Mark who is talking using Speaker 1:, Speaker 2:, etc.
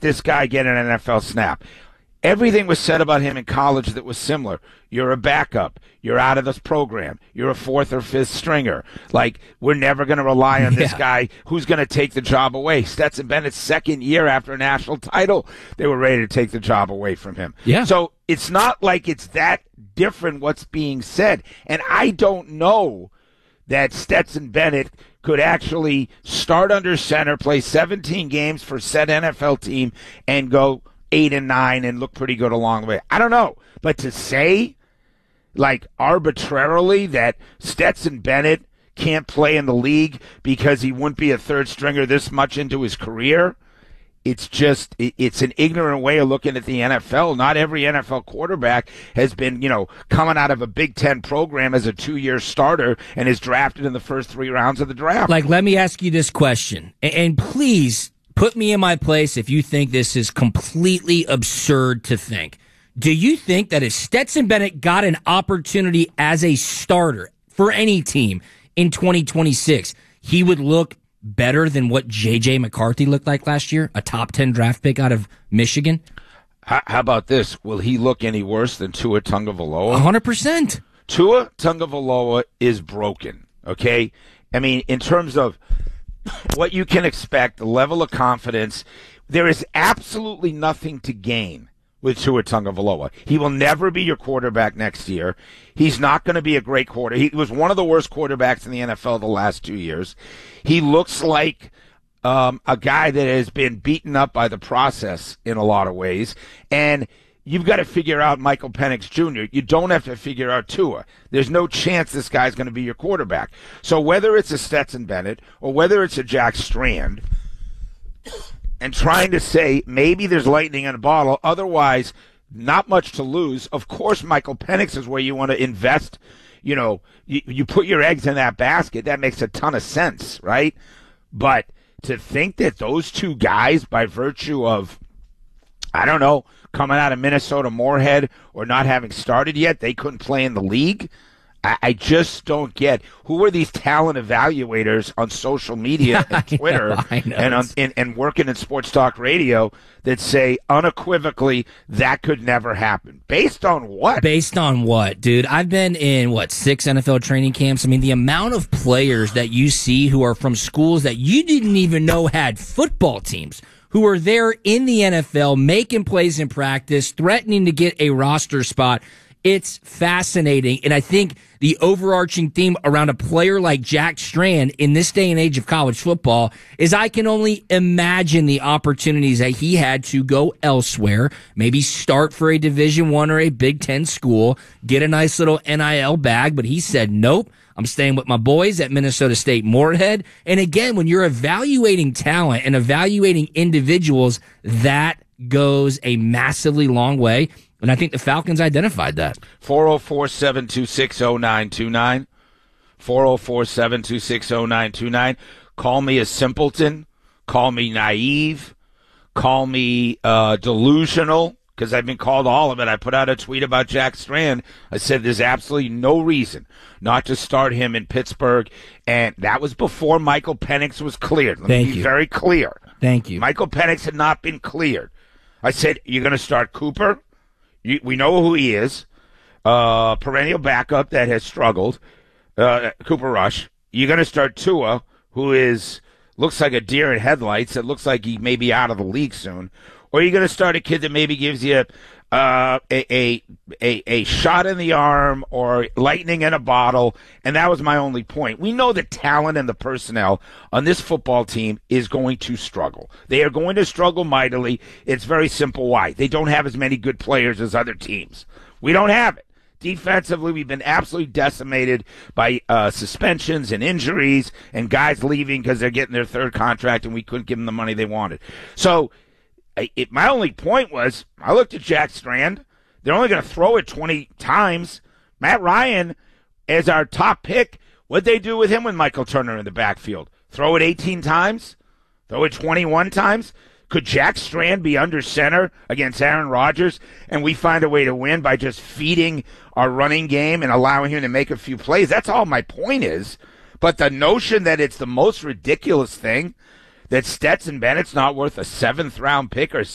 Speaker 1: this guy get an NFL snap. Everything was said about him in college that was similar. You're a backup. You're out of this program. You're a fourth or fifth stringer. Like, we're never going to rely on this guy who's going to take the job away. Stetson Bennett's second year after a national title, they were ready to take the job away from him.
Speaker 2: Yeah.
Speaker 1: So it's not like it's that different what's being said. And I don't know that Stetson Bennett could actually start under center, play 17 games for said NFL team, and go 8-9 and look pretty good along the way. I don't know. But to say, like, arbitrarily that Stetson Bennett can't play in the league because he wouldn't be a third stringer this much into his career, it's an ignorant way of looking at the NFL. Not every NFL quarterback has been, coming out of a Big Ten program as a 2-year starter and is drafted in the first 3 rounds of the draft.
Speaker 2: Like, let me ask you this question, and please put me in my place if you think this is completely absurd to think. Do you think that if Stetson Bennett got an opportunity as a starter for any team in 2026, he would look better than what J.J. McCarthy looked like last year, a top 10 draft pick out of Michigan?
Speaker 1: How about this? Will he look any worse than Tua Tagovailoa?
Speaker 2: 100%.
Speaker 1: Tua Tagovailoa is broken, okay? I mean, in terms of what you can expect, the level of confidence, there is absolutely nothing to gain with Tua Tagovailoa. He will never be your quarterback next year. He's not going to be a great quarterback. He was one of the worst quarterbacks in the NFL the last 2 years. He looks like a guy that has been beaten up by the process in a lot of ways. And you've got to figure out Michael Penix Jr. You don't have to figure out Tua. There's no chance this guy's going to be your quarterback. So whether it's a Stetson Bennett or whether it's a Jack Strand, and trying to say maybe there's lightning in a bottle, otherwise not much to lose. Of course, Michael Penix is where you want to invest. You put your eggs in that basket. That makes a ton of sense, right? But to think that those two guys, by virtue of, I don't know, coming out of Minnesota Moorhead or not having started yet, they couldn't play in the league. I just don't get who are these talent evaluators on social media and Twitter and working in sports talk radio that say unequivocally that could never happen. Based on what?
Speaker 2: Based on what, dude? I've been in, 6 NFL training camps. I mean, the amount of players that you see who are from schools that you didn't even know had football teams, who are there in the NFL, making plays in practice, threatening to get a roster spot. It's fascinating, and I think the overarching theme around a player like Jack Strand in this day and age of college football is I can only imagine the opportunities that he had to go elsewhere, maybe start for a Division I or a Big Ten school, get a nice little NIL bag, but he said, nope, I'm staying with my boys at Minnesota State Moorhead. And again, when you're evaluating talent and evaluating individuals, that goes a massively long way. And I think the Falcons identified that.
Speaker 1: 404-726-0929. 404-726-0929. Call me a simpleton. Call me naive. Call me delusional, because I've been called all of it. I put out a tweet about Jack Strand. I said there's absolutely no reason not to start him in Pittsburgh. And that was before Michael Penix was cleared. Let me be very clear.
Speaker 2: Thank you.
Speaker 1: Michael Penix had not been cleared. I said, you're going to start Cooper? We know who he is, perennial backup that has struggled, Cooper Rush. You're going to start Tua, who looks like a deer in headlights. It looks like he may be out of the league soon. Or you're going to start a kid that maybe gives you a shot in the arm or lightning in a bottle, and that was my only point. We know the talent and the personnel on this football team is going to struggle. They are going to struggle mightily. It's very simple why. They don't have as many good players as other teams. We don't have it. Defensively, we've been absolutely decimated by suspensions and injuries and guys leaving because they're getting their third contract and we couldn't give them the money they wanted. So my only point was, I looked at Jack Strand. They're only going to throw it 20 times. Matt Ryan, as our top pick, what'd they do with him with Michael Turner in the backfield? Throw it 18 times? Throw it 21 times? Could Jack Strand be under center against Aaron Rodgers and we find a way to win by just feeding our running game and allowing him to make a few plays? That's all my point is. But the notion that it's the most ridiculous thing, that Stetson Bennett's not worth a 7th-round pick or